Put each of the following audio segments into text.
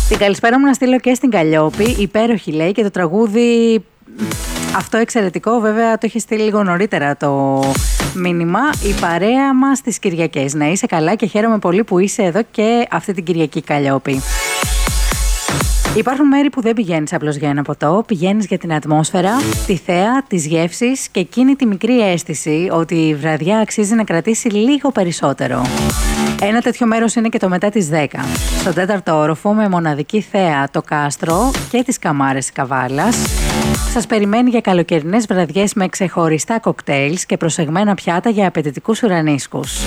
Την καλησπέρα μου να στείλω και στην Καλλιόπη. Υπέροχη λέει, και το τραγούδι αυτό εξαιρετικό. Βέβαια το έχει στείλει λίγο νωρίτερα το μήνυμα. Η παρέα μας τις Κυριακές. Να είσαι καλά και χαίρομαι πολύ που είσαι εδώ και αυτή την Κυριακή, Καλλιόπη. Υπάρχουν μέρη που δεν πηγαίνεις απλώς για ένα ποτό, πηγαίνεις για την ατμόσφαιρα, τη θέα, τις γεύσεις και εκείνη τη μικρή αίσθηση ότι η βραδιά αξίζει να κρατήσει λίγο περισσότερο. Ένα τέτοιο μέρος είναι και το μετά τις 10. Στον 4ο όροφο με μοναδική θέα το κάστρο και τις καμάρες της Καβάλας. Σας περιμένει για καλοκαιρινές βραδιές με ξεχωριστά κοκτέιλς και προσεγμένα πιάτα για απαιτητικούς ουρανίσκους.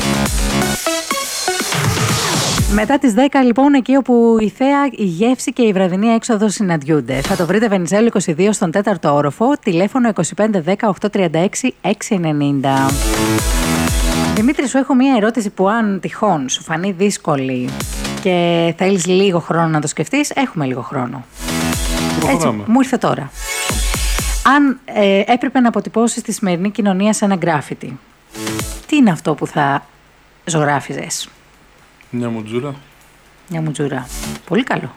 Μετά τις 10 λοιπόν, εκεί όπου η θέα, η γεύση και η βραδινή έξοδος συναντιούνται. Θα το βρείτε Βενιζέλο 22 στον 4ο όροφο, τηλέφωνο 2510 836 690. Δημήτρη, σου έχω μία ερώτηση που αν τυχόν σου φανεί δύσκολη και θέλεις λίγο χρόνο να το σκεφτείς, έχουμε λίγο χρόνο. Έτσι, μου ήρθε τώρα. Αν έπρεπε να αποτυπώσεις τη σημερινή κοινωνία σε ένα γκράφιτι, τι είναι αυτό που θα ζωγράφιζες? Μια μουτζούρα. Μια μουτζούρα. Πολύ καλό.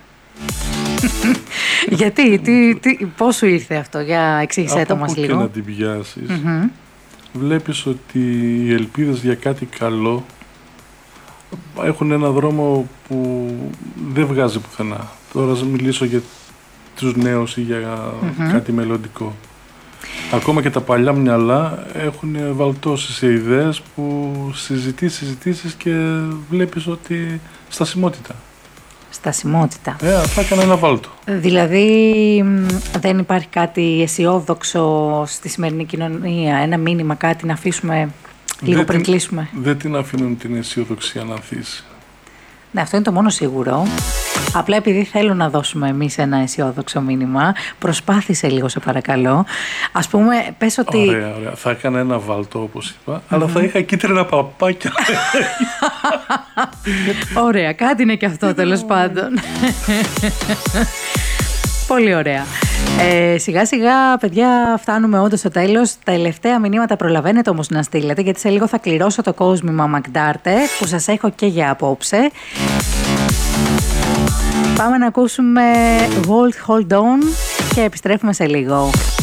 Γιατί, πώς σου ήρθε αυτό? Για εξήγησέ το μας λίγο. Από και να την πιάσεις, βλέπεις ότι οι ελπίδες για κάτι καλό έχουν ένα δρόμο που δεν βγάζει πουθενά. Τώρα θα μιλήσω για τους νέους ή για κάτι μελλοντικό. Ακόμα και τα παλιά μυαλά έχουν βαλτώσει σε ιδέες που συζητήσεις και βλέπεις ότι στασιμότητα. Στασιμότητα. Θα έκανα ένα βάλτο. Δηλαδή δεν υπάρχει κάτι αισιόδοξο στη σημερινή κοινωνία, ένα μήνυμα, κάτι να αφήσουμε λίγο πριν κλείσουμε? Δεν την αφήνουν την αισιοδοξία να ανθίσει. Ναι, αυτό είναι το μόνο σίγουρο. Απλά επειδή θέλω να δώσουμε εμείς ένα αισιόδοξο μήνυμα, προσπάθησε λίγο, σε παρακαλώ. Ας πούμε, πες ότι... Ωραία. Θα έκανα ένα βάλτο, όπως είπα, αλλά θα είχα κίτρινα παπάκια. Ωραία, κάτι είναι και αυτό τέλος πάντων. Πολύ ωραία. Σιγά σιγά, παιδιά, φτάνουμε όντως στο τέλος. Τα τελευταία μηνύματα προλαβαίνετε όμως να στείλετε, γιατί σε λίγο θα κληρώσω το κόσμημα Μακντάρτε που σας έχω και για απόψε. Πάμε να ακούσουμε Hold On και επιστρέφουμε σε λίγο.